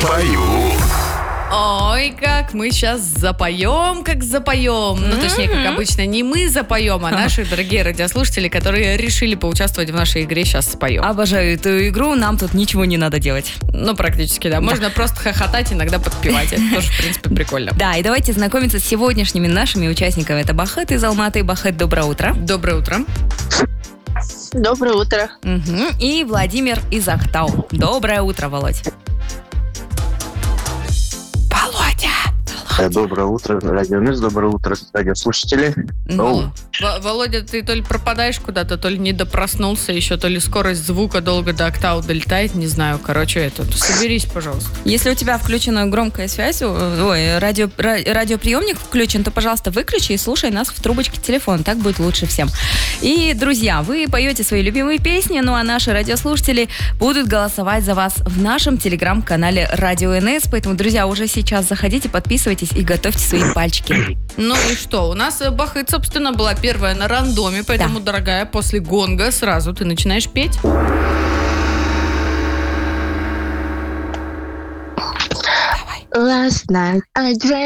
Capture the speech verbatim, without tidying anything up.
Пою. Ой, как мы сейчас запоем, как запоем. Ну, точнее, как обычно, не мы запоем, а наши дорогие радиослушатели, которые решили поучаствовать в нашей игре, сейчас споем. Обожаю эту игру, нам тут ничего не надо делать. Ну, практически, да. Можно просто хохотать, иногда подпевать. Это тоже, в принципе, прикольно. Да, и давайте знакомиться с сегодняшними нашими участниками. Это Бахет из Алматы. Бахет, доброе утро. Доброе утро. Доброе утро. Угу. И Владимир из Актау. Доброе утро, Володь. Володя. Доброе утро, радионес, доброе утро, радиослушатели. Ну, В- Володя, ты то ли пропадаешь куда-то, то ли не допроснулся еще, то ли скорость звука долго до октау долетает, не знаю. Короче, это, соберись, пожалуйста. Если у тебя включена громкая связь, ой, радио, ра- радиоприемник включен, то, пожалуйста, выключи и слушай нас в трубочке телефона. Так будет лучше всем. И, друзья, вы поете свои любимые песни, ну а наши радиослушатели будут голосовать за вас в нашем телеграм-канале Радио НС. Поэтому, друзья, уже сейчас заходите, подписывайтесь и готовьте свои пальчики. Ну и что? У нас э, Бахет, собственно, была первая на рандоме, поэтому, Да. дорогая, после гонга сразу ты начинаешь петь. Last night I dreamt